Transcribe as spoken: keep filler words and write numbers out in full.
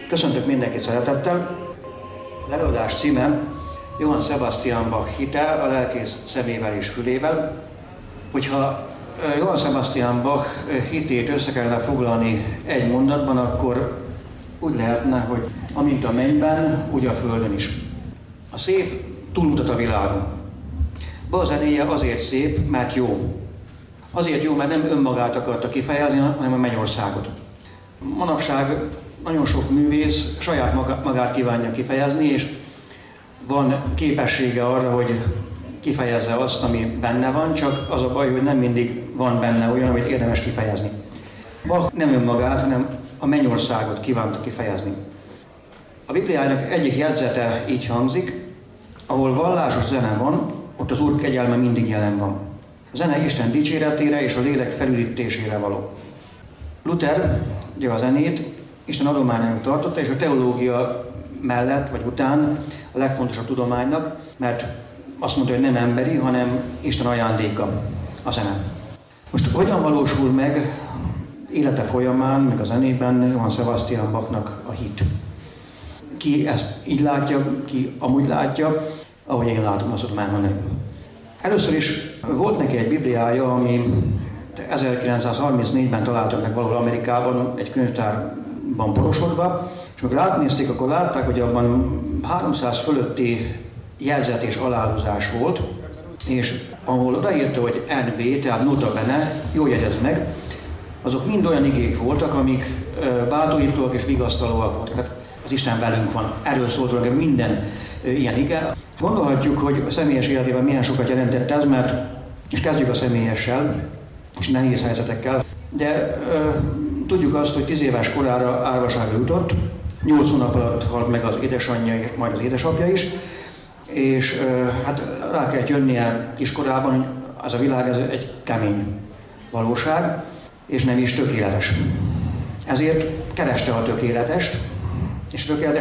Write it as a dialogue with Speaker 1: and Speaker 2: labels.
Speaker 1: Köszöntök mindenkit szeretettel. Az előadás címe Johann Sebastian Bach hite a lelkész szemével és fülével. Hogyha Johann Sebastian Bach hitét össze kellene foglalni egy mondatban, akkor úgy lehetne, hogy amint a mennyben, úgy a földön is. A szép túlmutat a világon. Bach zenéje azért szép, mert jó. Azért jó, mert nem önmagát akarta kifejezni, hanem a mennyországot. Manapság nagyon sok művész saját magát kívánja kifejezni, és van képessége arra, hogy kifejezze azt, ami benne van, csak az a baj, hogy nem mindig van benne olyan, amit érdemes kifejezni. Bach nem önmagát, hanem a mennyországot kívánta kifejezni. A Bibliának egyik jegyzete így hangzik: ahol vallásos zene van, ott az Úr kegyelme mindig jelen van. A zene Isten dicséretére és a lélek felüdítésére való. Luther ugye a zenét Isten adományának tartotta, és a teológia mellett vagy után a legfontosabb tudománynak, mert azt mondta, hogy nem emberi, hanem Isten ajándéka a zene. Most hogyan valósul meg élete folyamán, meg a zenében Johann Sebastian Bachnak a hit? Ki ezt így látja, ki amúgy látja, ahogy én látom, azt tudom elmondani. Először is volt neki egy bibliája, ami ezerkilencszázharmincnégyben találtak meg valahol Amerikában, egy könyvtárban porosodva, és amikor átnézték, akkor látták, hogy abban háromszáz fölötti jelzet és aláhúzás volt, és ahol odaírta, hogy en bé, tehát nota bene, jól jegyez meg, azok mind olyan igék voltak, amik bátorítóak és vigasztalóak voltak. Tehát az Isten velünk van. Erről szólt hogy minden ilyen ige. Gondolhatjuk, hogy a személyes életében milyen sokat jelentett ez, mert, és kezdjük a személyessel, és nehéz helyzetekkel, de ö, tudjuk azt, hogy tíz éves korára árvaságra jutott, nyolc hónap alatt halt meg az édesanyja, és majd az édesapja is, és ö, hát rá kellett jönnie kiskorában, hogy az a világ ez egy kemény valóság, és nem is tökéletes. Ezért kereste a tökéletest, és tökéletes